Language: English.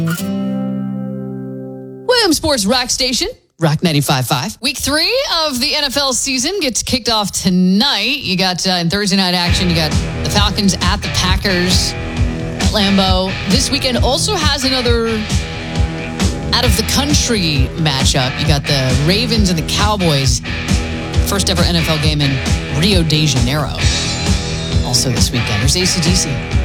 William Sports Rock Station, Rock 95.5. Week 3 of the NFL season gets kicked off tonight. You got in Thursday night action, you got the Falcons at the Packers at Lambeau. This weekend also has another out-of-the-country matchup. You got the Ravens and the Cowboys. First ever NFL game in Rio de Janeiro. Also this weekend. There's AC/DC.